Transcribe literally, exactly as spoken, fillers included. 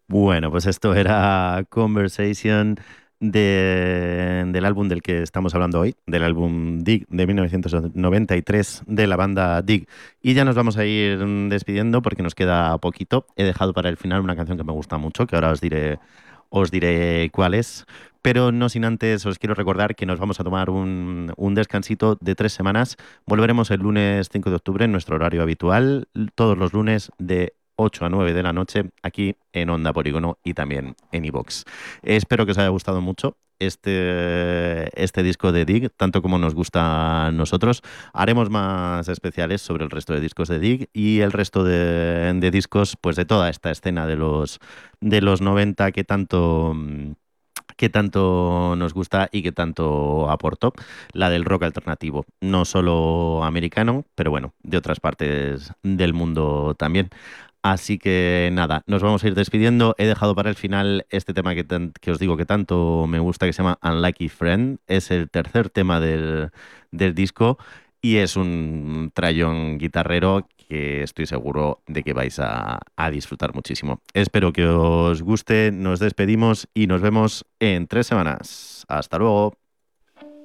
Bueno, pues esto era Conversation de- del álbum del que estamos hablando hoy, del álbum Dig de mil novecientos noventa y tres de la banda Dig. Y ya nos vamos a ir mm, despidiendo porque nos queda poquito. He dejado para el final una canción que me gusta mucho, que ahora os diré, os diré cuál es. Pero no sin antes os quiero recordar que nos vamos a tomar un, un descansito de tres semanas. Volveremos el lunes cinco de octubre en nuestro horario habitual, todos los lunes de ocho a nueve de la noche aquí en Onda Polígono y también en iVoox. Espero que os haya gustado mucho este, este disco de Dig, tanto como nos gusta a nosotros. Haremos más especiales sobre el resto de discos de Dig y el resto de, de discos pues de toda esta escena de los, de los noventa que tanto... mm, que tanto nos gusta y que tanto aportó, la del rock alternativo, no solo americano, pero bueno, de otras partes del mundo también. Así que nada, nos vamos a ir despidiendo. He dejado para el final este tema que, tan- que os digo que tanto me gusta, que se llama Unlucky Friend. Es el tercer tema del, del disco y es un trayón guitarrero que estoy seguro de que vais a, a disfrutar muchísimo. Espero que os guste, nos despedimos y nos vemos en tres semanas. Hasta luego.